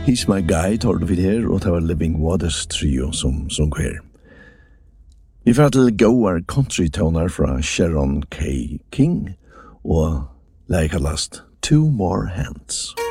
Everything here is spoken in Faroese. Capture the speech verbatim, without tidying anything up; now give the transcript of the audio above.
He's My Guy, tar du vid her, og det var Living Waters trio som sung her. Vi får til Goar country-toner fra Sharon K. King, og leikallast Two More Hands.